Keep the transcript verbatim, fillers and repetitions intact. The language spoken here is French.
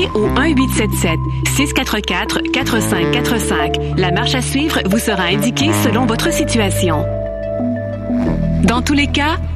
Appelez au un huit sept sept, six quatre quatre, quatre cinq quatre cinq. La marche à suivre vous sera indiquée selon votre situation. Dans tous les cas,